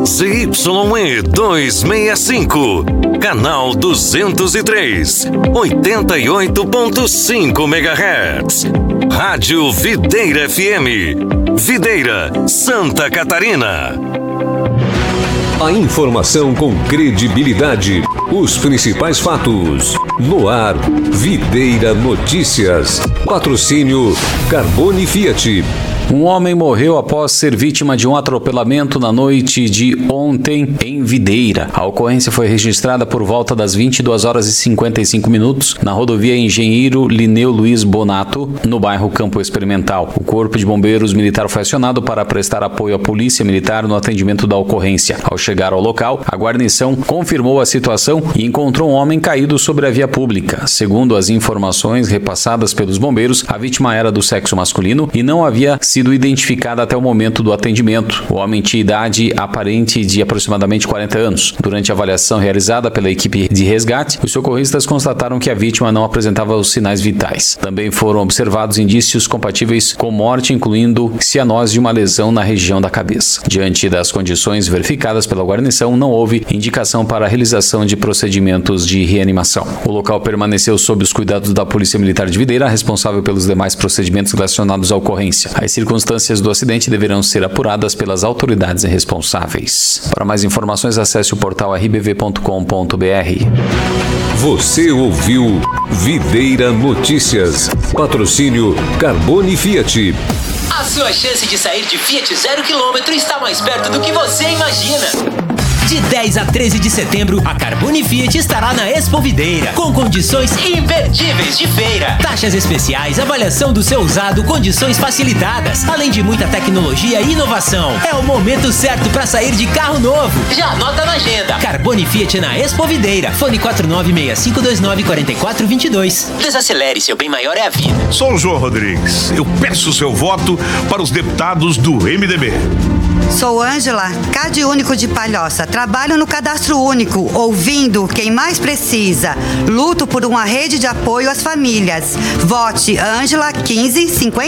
ZYE 265, canal 203, 88.5 MHz. Rádio Videira FM, Videira, Santa Catarina. A informação com credibilidade, os principais fatos. No ar, Videira Notícias. Patrocínio Carbone Fiat. Um homem morreu após ser vítima de um atropelamento na noite de ontem em Videira. A ocorrência foi registrada por volta das 22h55 na rodovia Engenheiro Lineu Luiz Bonato, no bairro Campo Experimental. O Corpo de Bombeiros Militar foi acionado para prestar apoio à Polícia Militar no atendimento da ocorrência. Ao chegar ao local, a guarnição confirmou a situação e encontrou um homem caído sobre a via pública. Segundo as informações repassadas pelos bombeiros, a vítima era do sexo masculino e não havia sido identificada até o momento do atendimento. O homem tinha idade aparente de aproximadamente 40 anos. Durante a avaliação realizada pela equipe de resgate, os socorristas constataram que a vítima não apresentava os sinais vitais. Também foram observados indícios compatíveis com morte, incluindo cianose de uma lesão na região da cabeça. Diante das condições verificadas pela guarnição, não houve indicação para a realização de procedimentos de reanimação. O local permaneceu sob os cuidados da Polícia Militar de Videira, responsável pelos demais procedimentos relacionados à ocorrência. As circunstâncias do acidente deverão ser apuradas pelas autoridades responsáveis. Para mais informações, acesse o portal rbv.com.br. Você ouviu Videira Notícias. Patrocínio Carbone Fiat. A sua chance de sair de Fiat 0 km está mais perto do que você imagina. De 10 a 13 de setembro, a Carbone Fiat estará na Expo Videira, com condições imperdíveis de feira. Taxas especiais, avaliação do seu usado, condições facilitadas, além de muita tecnologia e inovação. É o momento certo para sair de carro novo. Já anota na agenda. Carbone Fiat na Expo Videira. Fone 4965294422. Desacelere, seu bem maior é a vida. Sou o João Rodrigues. Eu peço seu voto para os deputados do MDB. Sou Ângela, Cade Único de Palhoça. Trabalho no Cadastro Único, ouvindo quem mais precisa. Luto por uma rede de apoio às famílias. Vote Ângela 1550.